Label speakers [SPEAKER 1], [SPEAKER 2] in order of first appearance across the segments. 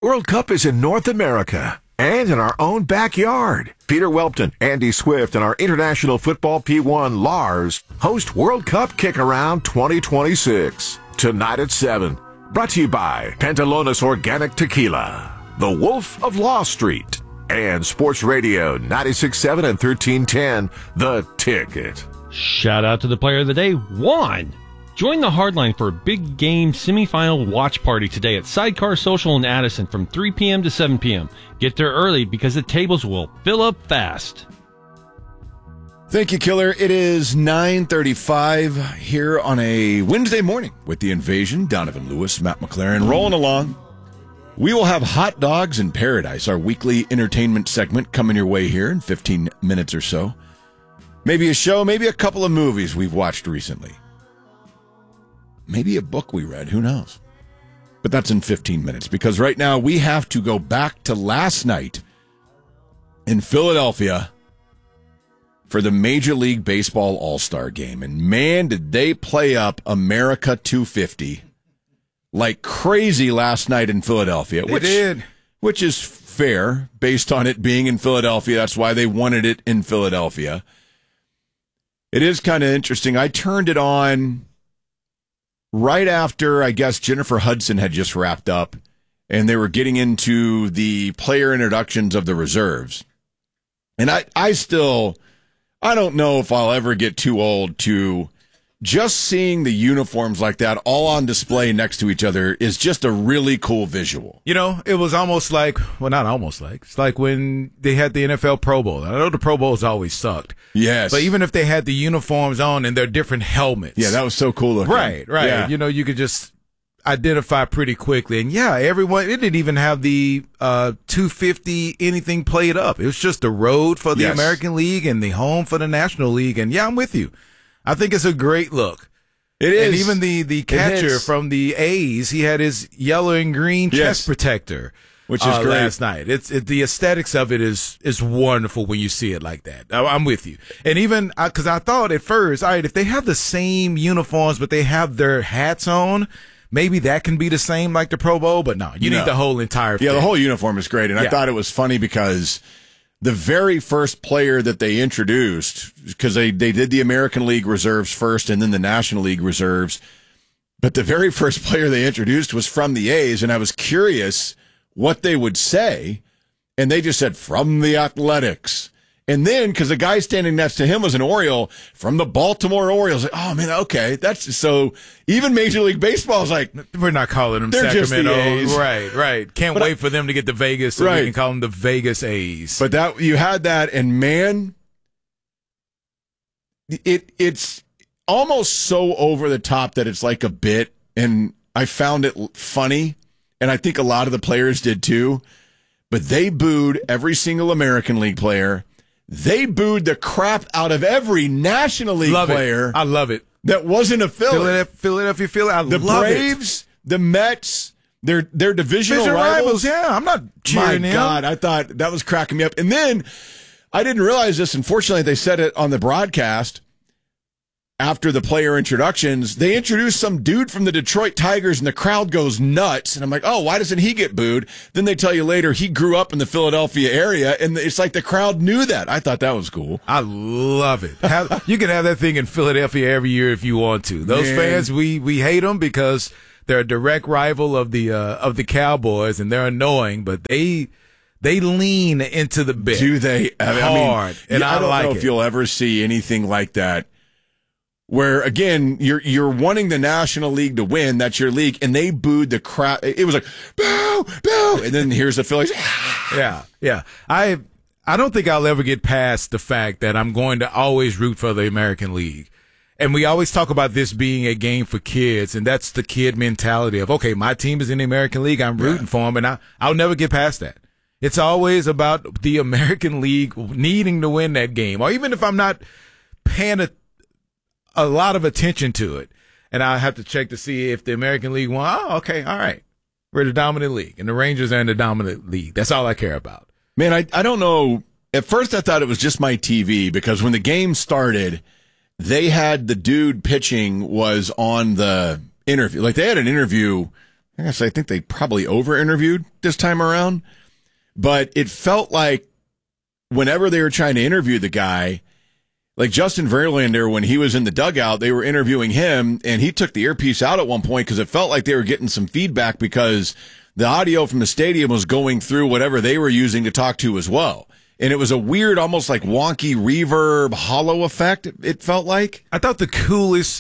[SPEAKER 1] World Cup is in North America and in our own backyard. Peter Welpton, Andy Swift, and our international football P1 Lars host World Cup Kick-Around 2026. Tonight at 7. Brought to you by Pantalones Organic Tequila, The Wolf of Law Street, and Sports Radio 96.7 and 1310, The Ticket.
[SPEAKER 2] Shout out to the player of the day, Juan. Join the Hardline for a big game semifinal watch party today at Sidecar Social in Addison from 3 p.m. to 7 p.m. Get there early because the tables will fill up fast.
[SPEAKER 3] Thank you, Killer. It is 9:35 here on a Wednesday morning with The Invasion. Donovan Lewis, Matt McLaren rolling along. We will have Hot Dogs in Paradise, our weekly entertainment segment, coming your way here in 15 minutes or so. Maybe a show, maybe a couple of movies we've watched recently. Maybe a book we read, who knows? But that's in 15 minutes, because right now we have to go back to last night in Philadelphia for the Major League Baseball All-Star Game. And man, did they play up America 250 like crazy last night in Philadelphia. Which is fair, based on it being in Philadelphia. That's why they wanted it in Philadelphia. It is kind of interesting. I turned it on right after, I guess, Jennifer Hudson had just wrapped up, and they were getting into the player introductions of the reserves. And I don't know if I'll ever get too old to just seeing the uniforms like that all on display next to each other is just a really cool visual.
[SPEAKER 4] You know, it was almost like, well, not almost like, it's like when they had the NFL Pro Bowl. I know the Pro Bowls always sucked.
[SPEAKER 3] Yes.
[SPEAKER 4] But even if they had the uniforms on and their different helmets.
[SPEAKER 3] Yeah, that was so cool looking.
[SPEAKER 4] Right.
[SPEAKER 3] Yeah.
[SPEAKER 4] You know, you could just identify pretty quickly. And yeah, everyone, it didn't even have the 250 anything played up. It was just the road for the American League and the home for the National League. And yeah, I'm with you. I think it's a great look.
[SPEAKER 3] It is.
[SPEAKER 4] And even the catcher from the A's, he had his yellow and green chest protector,
[SPEAKER 3] which is great.
[SPEAKER 4] Last night. The aesthetics of it is wonderful when you see it like that. I'm with you. And even because I thought at first, all right, if they have the same uniforms but they have their hats on, maybe that can be the same like the Pro Bowl. But no, you need the whole entire thing.
[SPEAKER 3] Yeah, the whole uniform is great. And I thought it was funny because the very first player that they introduced, because they did the American League reserves first and then the National League reserves, but the very first player they introduced was from the A's, and I was curious what they would say, and they just said, from the Athletics. And then, because the guy standing next to him was an Oriole from the Baltimore Orioles. Like, oh, man, okay. That's so even Major League Baseball is like,
[SPEAKER 4] we're not calling them
[SPEAKER 3] they're
[SPEAKER 4] Sacramento.
[SPEAKER 3] Just the A's.
[SPEAKER 4] Right. Can't wait for them to get to Vegas so we can call them the Vegas A's.
[SPEAKER 3] But that you had that, and man, it's almost so over the top that it's like a bit, and I found it funny, and I think a lot of the players did too. But they booed every single American League player. They booed the crap out of every National League player.
[SPEAKER 4] I love it.
[SPEAKER 3] That wasn't a Philly.
[SPEAKER 4] Philadelphia Philly. I love it.
[SPEAKER 3] The Braves, the Mets, their divisional rivals.
[SPEAKER 4] Yeah, I'm not cheering
[SPEAKER 3] My God, I thought that was cracking me up. And then I didn't realize this. Unfortunately, they said it on the broadcast after the player introductions. They introduced some dude from the Detroit Tigers, and the crowd goes nuts. And I'm like, oh, why doesn't he get booed? Then they tell you later he grew up in the Philadelphia area, and it's like the crowd knew that. I thought that was cool.
[SPEAKER 4] I love it. You can have that thing in Philadelphia every year if you want to. Those fans, we hate them because they're a direct rival of the Cowboys, and they're annoying, but they lean into the bit.
[SPEAKER 3] Do they?
[SPEAKER 4] Hard. And I
[SPEAKER 3] don't
[SPEAKER 4] like
[SPEAKER 3] know if you'll ever see anything like that, where, again, you're wanting the National League to win. That's your league. And they booed the crowd. It was like, boo, boo. And then here's the Phillies.
[SPEAKER 4] Yeah. I don't think I'll ever get past the fact that I'm going to always root for the American League. And we always talk about this being a game for kids, and that's the kid mentality of, okay, my team is in the American League. I'm rooting for them, and I'll never get past that. It's always about the American League needing to win that game. Or even if I'm not paying a lot of attention to it, and I have to check to see if the American League won. Oh, okay, all right. We're the dominant league, and the Rangers are in the dominant league. That's all I care about.
[SPEAKER 3] Man, I don't know. At first, I thought it was just my TV, because when the game started, they had the dude pitching was on the interview. Like, they had an interview I think they probably over-interviewed this time around. But it felt like whenever they were trying to interview the guy, like Justin Verlander, when he was in the dugout, they were interviewing him, and he took the earpiece out at one point because it felt like they were getting some feedback because the audio from the stadium was going through whatever they were using to talk to as well. And it was a weird, almost like wonky reverb, hollow effect, it felt like.
[SPEAKER 4] I thought the coolest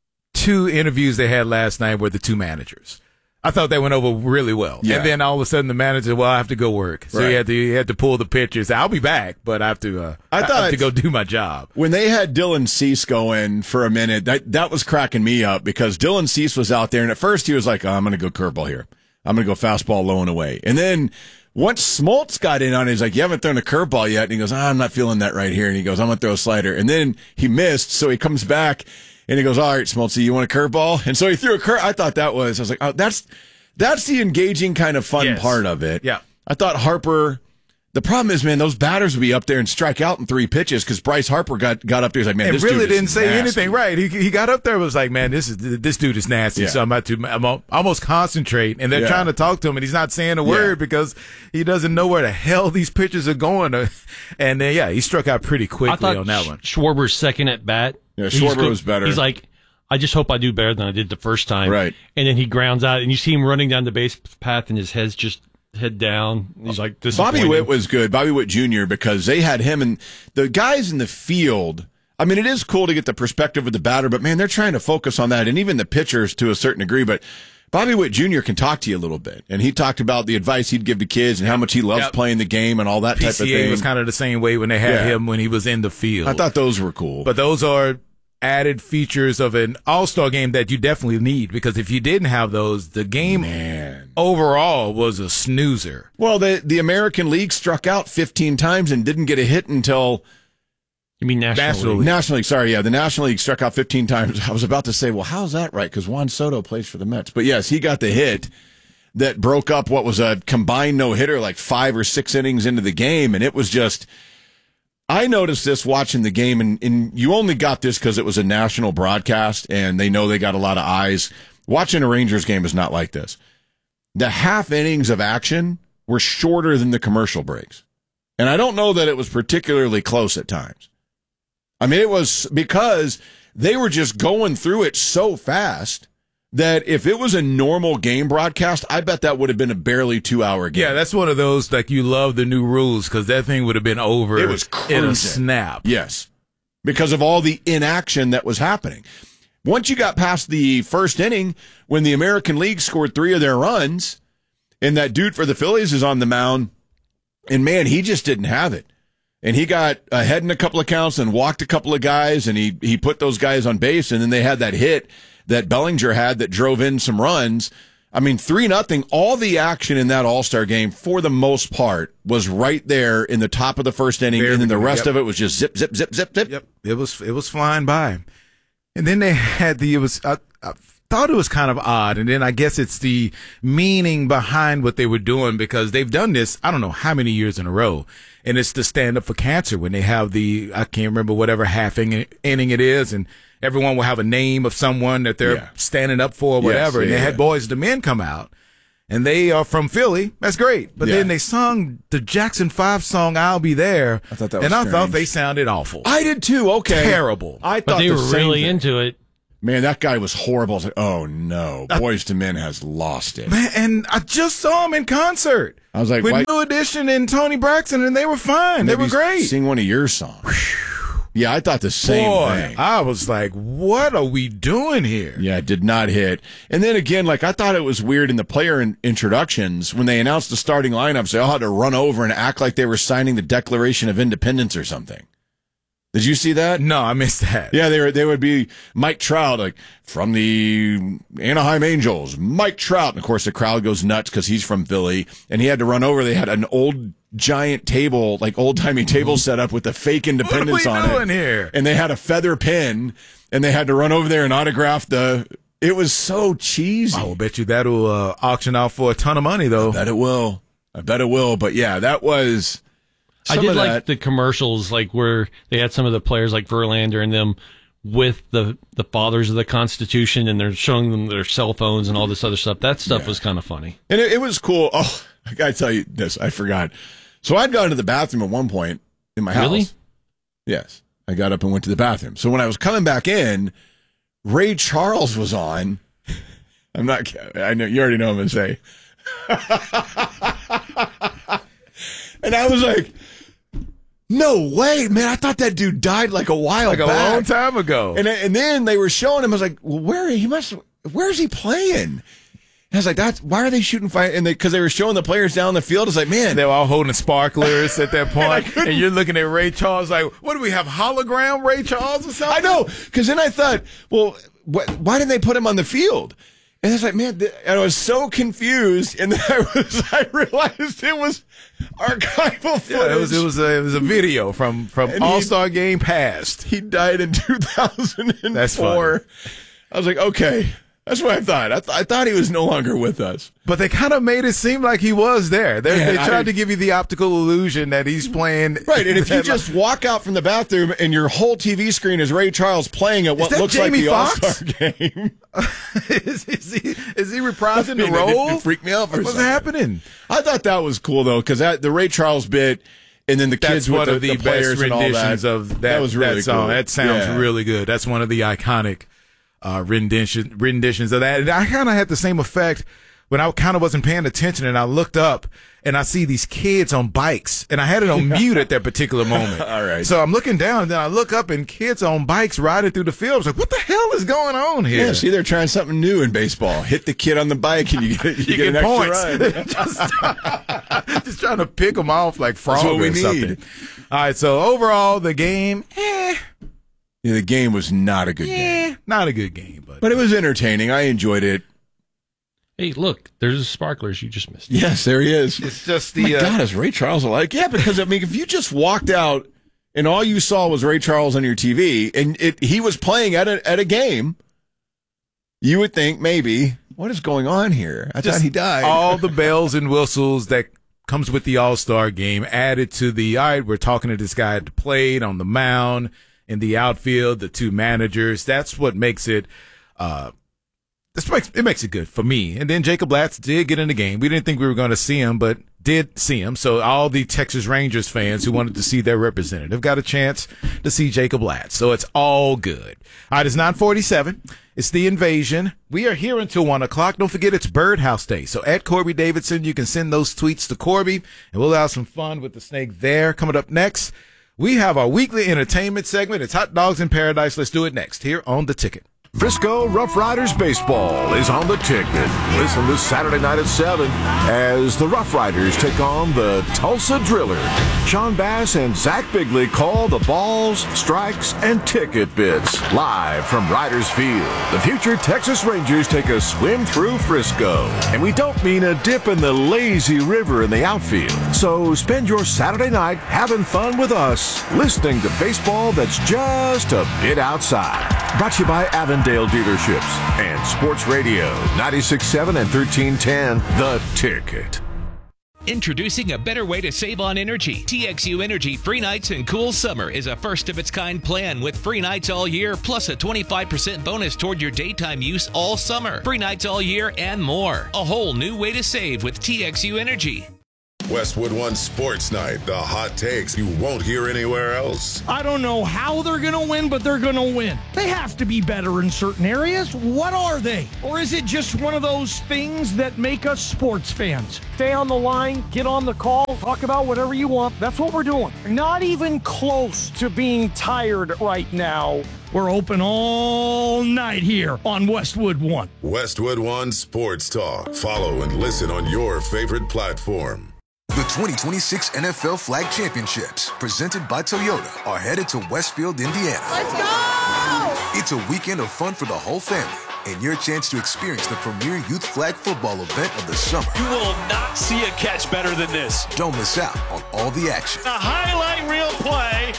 [SPEAKER 4] 2 interviews they had last night were the 2 managers. I thought they went over really well.
[SPEAKER 3] Yeah.
[SPEAKER 4] And then all of a sudden the manager, I have to go work. So
[SPEAKER 3] Right.
[SPEAKER 4] he had to pull the pictures. I'll be back, but I have to I have to go do my job.
[SPEAKER 3] When they had Dylan Cease going for a minute, that was cracking me up because Dylan Cease was out there, and at first he was like, I'm going to go curveball here. I'm going to go fastball low and away. And then once Smoltz got in on it, he's like, you haven't thrown a curveball yet. And he goes, I'm not feeling that right here. And he goes, I'm going to throw a slider. And then he missed, so he comes back, and he goes, all right, Smoltz, you want a curveball? And so he threw a curve. I thought I was like, oh, that's the engaging kind of fun part of it.
[SPEAKER 4] Yeah.
[SPEAKER 3] I thought Harper, the problem is, man, those batters would be up there and strike out in 3 pitches because Bryce Harper got up there. He's like, man,
[SPEAKER 4] And
[SPEAKER 3] this
[SPEAKER 4] really
[SPEAKER 3] dude is
[SPEAKER 4] didn't say
[SPEAKER 3] nasty.
[SPEAKER 4] anything. Right. He got up there and was like, man, this dude is nasty.
[SPEAKER 3] Yeah.
[SPEAKER 4] So I'm almost concentrate. And they're trying to talk to him, and he's not saying a word because he doesn't know where the hell these pitches are going. And he struck out pretty quickly on that one.
[SPEAKER 2] Schwarber's second at bat.
[SPEAKER 3] Yeah, Schwarber was better.
[SPEAKER 2] He's like, I just hope I do better than I did the first time.
[SPEAKER 3] Right.
[SPEAKER 2] And then he grounds out, and you see him running down the base path, and his head's just head down. He's like,
[SPEAKER 3] Bobby Witt was good, Bobby Witt Jr., because they had him and the guys in the field. I mean, it is cool to get the perspective of the batter, but man, they're trying to focus on that, and even the pitchers to a certain degree. But Bobby Witt Jr. can talk to you a little bit, and he talked about the advice he'd give to kids and how much he loves playing the game and all that type of thing.
[SPEAKER 4] PCA was kind of the same way when they had him when he was in the field.
[SPEAKER 3] I thought those were cool.
[SPEAKER 4] But those are added features of an all-star game that you definitely need, because if you didn't have those, the game overall was a snoozer.
[SPEAKER 3] Well, the American League struck out 15 times and didn't get a hit until...
[SPEAKER 2] You mean National League?
[SPEAKER 3] National League, sorry, yeah. The National League struck out 15 times. I was about to say, well, how's that right? Because Juan Soto plays for the Mets. But yes, he got the hit that broke up what was a combined no-hitter like 5 or 6 innings into the game, and it was just... I noticed this watching the game, and you only got this because it was a national broadcast, and they know they got a lot of eyes. Watching a Rangers game is not like this. The half innings of action were shorter than the commercial breaks. And I don't know that it was particularly close at times. I mean, it was because they were just going through it so fast that if it was a normal game broadcast, I bet that would have been a barely 2-hour game.
[SPEAKER 4] Yeah, that's one of those, like, you love the new rules because that thing would have been over
[SPEAKER 3] It was cruising.
[SPEAKER 4] in a snap.
[SPEAKER 3] Yes, because of all the inaction that was happening. Once you got past the first inning, when the American League scored 3 of their runs, and that dude for the Phillies is on the mound, and man, he just didn't have it. And he got ahead in a couple of counts and walked a couple of guys, and he put those guys on base, and then they had that hit that Bellinger had that drove in some runs. I mean, 3-0, all the action in that All-Star game, for the most part, was right there in the top of the first inning, and then the rest of it was just zip, zip, zip, zip, zip.
[SPEAKER 4] Yep, it was flying by. And then they had I thought it was kind of odd, and then I guess it's the meaning behind what they were doing, because they've done this, I don't know how many years in a row, and it's the Stand Up for Cancer, when they have I can't remember whatever half inning it is, and everyone will have a name of someone that they're standing up for or whatever. And they had Boys to Men come out, and they are from Philly. That's great. But then they sung the Jackson 5 song, I'll Be There.
[SPEAKER 3] I thought that was
[SPEAKER 4] And I
[SPEAKER 3] strange.
[SPEAKER 4] thought they sounded awful.
[SPEAKER 3] I did too. Okay.
[SPEAKER 4] Terrible.
[SPEAKER 3] I thought
[SPEAKER 2] But they
[SPEAKER 3] the
[SPEAKER 2] were
[SPEAKER 3] same
[SPEAKER 2] really
[SPEAKER 3] thing.
[SPEAKER 2] into it.
[SPEAKER 3] Man, that guy was horrible. I was like, oh no, Boys to Men has lost it.
[SPEAKER 4] Man, and I just saw him in concert.
[SPEAKER 3] I was like,
[SPEAKER 4] with
[SPEAKER 3] why-
[SPEAKER 4] New Edition and Tony Braxton, and they were fine. They were great.
[SPEAKER 3] Sing one of your songs. Yeah, I thought the same thing.
[SPEAKER 4] I was like, what are we doing here?
[SPEAKER 3] Yeah, it did not hit. And then again, like, I thought it was weird in the player introductions when they announced the starting lineups, they all had to run over and act like they were signing the Declaration of Independence or something. Did you see that?
[SPEAKER 4] No, I missed that.
[SPEAKER 3] Yeah, they would be Mike Trout, like, from the Anaheim Angels, Mike Trout. And of course, the crowd goes nuts because he's from Philly, and he had to run over. They had an old giant table, like old-timey table set up with the fake independence on it.
[SPEAKER 4] What are we doing here?
[SPEAKER 3] And they had a feather pen, and they had to run over there and autograph it was so cheesy.
[SPEAKER 4] I will bet you that'll auction out for a ton of money, though.
[SPEAKER 3] I bet it will. But yeah, that was...
[SPEAKER 2] I did like
[SPEAKER 3] that.
[SPEAKER 2] the commercials, like where they had some of the players like Verlander and them with the fathers of the Constitution, and they're showing them their cell phones and all this other stuff. That stuff was kind of funny.
[SPEAKER 3] And it was cool. Oh, I got to tell you this. I forgot. So I'd gone to the bathroom at one point in my house.
[SPEAKER 2] Really?
[SPEAKER 3] Yes. I got up and went to the bathroom. So when I was coming back in, Ray Charles was on. I know you already know what I'm going to say. And I was like, no way, man. I thought that dude died like a while back.
[SPEAKER 4] Like a long time ago.
[SPEAKER 3] And then they were showing him. I was like, well, where's he playing? And I was like, why are they shooting fire? And because they were showing the players down the field. It's like, man.
[SPEAKER 4] They were all holding sparklers at that point. and you're looking at Ray Charles like, what do we have, hologram Ray Charles or something?
[SPEAKER 3] I know. Because then I thought, well, why didn't they put him on the field? And I was like, man, I was so confused. And then I realized it was archival footage.
[SPEAKER 4] Yeah, it was a video from All-Star Game past.
[SPEAKER 3] He died in 2004.
[SPEAKER 4] That's funny.
[SPEAKER 3] I was like, okay. That's what I thought. I thought he was no longer with us.
[SPEAKER 4] But they kind of made it seem like he was there. They tried to give you the optical illusion that he's playing.
[SPEAKER 3] Right, and if you just walk out from the bathroom and your whole TV screen is Ray Charles playing at what looks
[SPEAKER 4] Jamie
[SPEAKER 3] like the
[SPEAKER 4] Foxx?
[SPEAKER 3] All-Star Game.
[SPEAKER 4] is he reprising the role?
[SPEAKER 3] It freaked me out for a
[SPEAKER 4] What's
[SPEAKER 3] second.
[SPEAKER 4] happening?
[SPEAKER 3] I thought that was cool, though, because the Ray Charles bit and then the kids
[SPEAKER 4] That's one
[SPEAKER 3] with
[SPEAKER 4] of the
[SPEAKER 3] players
[SPEAKER 4] best
[SPEAKER 3] and all
[SPEAKER 4] renditions of that
[SPEAKER 3] was really
[SPEAKER 4] song.
[SPEAKER 3] cool.
[SPEAKER 4] That sounds really good. That's one of the iconic renditions of that. And I kind of had the same effect when I kind of wasn't paying attention, and I looked up and I see these kids on bikes, and I had it on mute at that particular moment.
[SPEAKER 3] All right.
[SPEAKER 4] So I'm looking down, and then I look up, and kids on bikes riding through the field. I was like, what the hell is going on here?
[SPEAKER 3] Yeah, see, they're trying something new in baseball. Hit the kid on the bike, and you get an extra ride.
[SPEAKER 4] just trying to pick them off like frog
[SPEAKER 3] That's what we
[SPEAKER 4] or something.
[SPEAKER 3] need.
[SPEAKER 4] All right, so overall, the game,
[SPEAKER 3] Yeah, the game was not a good game.
[SPEAKER 4] not a good game,
[SPEAKER 3] But it was entertaining. I enjoyed it.
[SPEAKER 2] Hey, look, there's the sparklers. You just missed.
[SPEAKER 3] Yes, there he is.
[SPEAKER 4] it's just
[SPEAKER 3] Oh my God, is Ray Charles alike? Yeah, because, I mean, if you just walked out and all you saw was Ray Charles on your TV and he was playing at a game, you would think maybe, what is going on here? I thought he died.
[SPEAKER 4] all the bells and whistles that comes with the All-Star game added to the, all right, we're talking to this guy at the plate, on the mound, in the outfield, the two managers. That's what makes it it makes it good for me. And then Jacob Latz did get in the game. We didn't think we were going to see him, but did see him. So all the Texas Rangers fans who wanted to see their representative got a chance to see Jacob Latz. So it's all good. All right, it's 9:47. It's the Invasion. We are here until 1 o'clock. Don't forget it's Birdhouse Day. So at Corby Davidson, you can send those tweets to Corby, and we'll have some fun with the snake there. Coming up next, we have our weekly entertainment segment. It's Hot Dogs in Paradise. Let's do it next here on The Ticket.
[SPEAKER 1] Frisco Rough Riders baseball is on the ticket. Listen this Saturday night at 7 as the Rough Riders take on the Tulsa Driller. Sean Bass and Zach Bigley call the balls, strikes, and ticket bids. Live from Riders Field, the future Texas Rangers take a swim through Frisco. And we don't mean a dip in the lazy river in the outfield. So spend your Saturday night having fun with us, listening to baseball that's just a bit outside. Brought to you by Avondale Dealerships and Sports Radio 96.7 and 1310, The Ticket.
[SPEAKER 5] Introducing a better way to save on energy. TXU Energy Free Nights and Cool Summer is a first-of-its-kind plan with free nights all year, plus a 25% bonus toward your daytime use all summer. Free nights all year and more. A whole new way to save with TXU Energy.
[SPEAKER 6] Westwood One Sports Night, the hot takes you won't hear anywhere else.
[SPEAKER 7] I don't know how they're going to win, but they're going to win. They have to be better in certain areas. What are they? Or is it just one of those things that make us sports fans?
[SPEAKER 8] Stay on the line, get on the call, talk about whatever you want. That's what we're doing. Not even close to being tired right now.
[SPEAKER 7] We're open all night here on Westwood One.
[SPEAKER 6] Westwood One Sports Talk. Follow and listen on your favorite platform.
[SPEAKER 9] The 2026 NFL Flag Championships, presented by Toyota, are headed to Westfield, Indiana.
[SPEAKER 10] Let's go!
[SPEAKER 9] It's a weekend of fun for the whole family and your chance to experience the premier youth flag football event of the summer.
[SPEAKER 10] You will not see a catch better than this.
[SPEAKER 9] Don't miss out on all the action.
[SPEAKER 10] A highlight reel play